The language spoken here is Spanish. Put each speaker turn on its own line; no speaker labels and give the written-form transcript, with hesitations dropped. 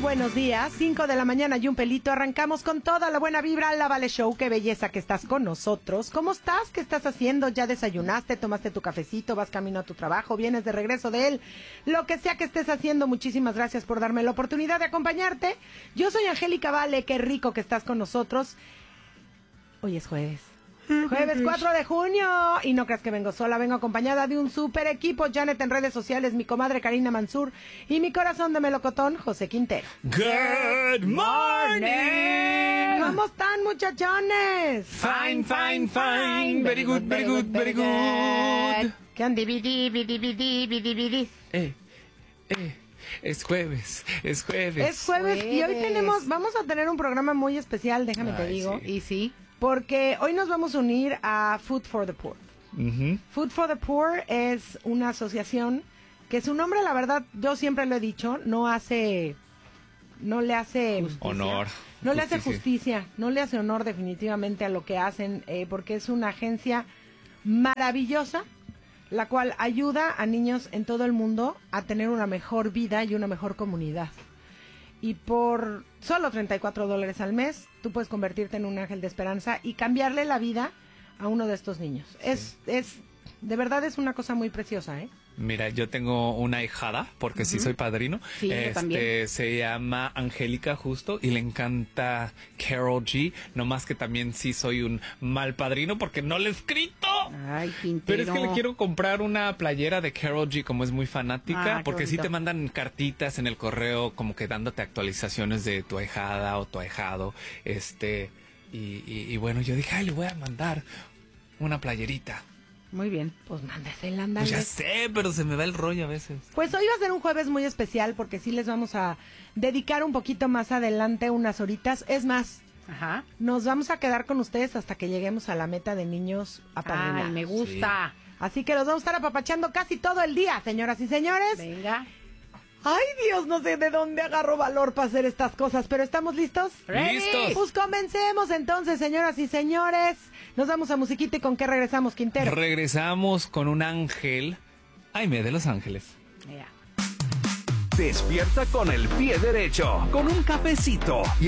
buenos días, 5 de la mañana y un pelito, arrancamos con toda la buena vibra, la Vale Show, qué belleza que estás con nosotros. ¿Cómo estás? ¿Qué estás haciendo? ¿Ya desayunaste? ¿Tomaste tu cafecito? ¿Vas camino a tu trabajo? ¿Vienes de regreso de él? Lo que sea que estés haciendo, muchísimas gracias por darme la oportunidad de acompañarte. Yo soy Angélica Vale, qué rico que estás con nosotros. Hoy es jueves. Jueves 4 de junio, y no creas que vengo sola, vengo acompañada de un super equipo. Janet en redes sociales, mi comadre Karina Mansur y mi corazón de melocotón, José Quintero.
Good morning.
¿Cómo están, muchachones?
Fine, fine, fine. Very good, very good, very good.
¿Qué han dividis?
Es jueves,
Es jueves y hoy vamos a tener un programa muy especial, déjame te digo.
Sí.
Y sí.
Porque hoy nos vamos a unir a Food for the Poor.
Uh-huh.
Food for the Poor es una asociación que su nombre, la verdad, yo siempre lo he dicho, no le hace
Honor.
No le hace justicia, no le hace honor definitivamente a lo que hacen, porque es una agencia maravillosa, la cual ayuda a niños en todo el mundo a tener una mejor vida y una mejor comunidad. Y por solo $34 al mes, tú puedes convertirte en un ángel de esperanza y cambiarle la vida a uno de estos niños. Sí. De verdad es una cosa muy preciosa, ¿eh?
Mira, yo tengo una ahijada, porque sí soy padrino.
Sí, yo también.
Se llama Angélica justo, y le encanta Karol G, no más que también sí soy un mal padrino porque no le he escrito.
Ay, Quintero.
Pero es que le quiero comprar una playera de Karol G, como es muy fanática, porque sí te mandan cartitas en el correo como que dándote actualizaciones de tu ahijada o tu ahijado, y bueno, yo dije, le voy a mandar una playerita.
Muy bien.
Pues mándesela, ándale.
Pues ya sé, pero se me va el rollo a veces.
Pues hoy va a ser un jueves muy especial porque sí les vamos a dedicar un poquito más adelante unas horitas. Es más, nos vamos a quedar con ustedes hasta que lleguemos a la meta de niños apadrinados.
Ay, me gusta.
Sí. Así que los vamos a estar apapachando casi todo el día, señoras y señores.
Venga.
Ay, Dios, no sé de dónde agarro valor para hacer estas cosas, pero ¿estamos listos?
¡Listos!
Pues comencemos entonces, señoras y señores. Nos vamos a musiquita y ¿con qué regresamos, Quintero?
Regresamos con un ángel, Aimee de Los Ángeles.
Yeah.
Despierta con el pie derecho, con un cafecito y